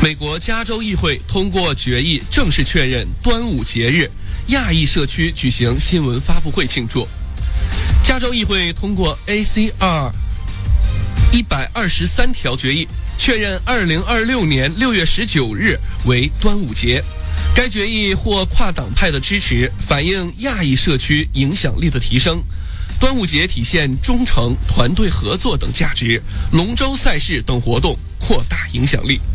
美国加州议会通过决议，正式确认端午节日，亚裔社区举行新闻发布会庆祝。加州议会通过 ACR 123条决议，确认2026年6月19日为端午节。该决议获跨党派的支持，反映亚裔社区影响力的提升。端午节体现忠诚、团队合作等价值，龙舟赛事等活动扩大影响力。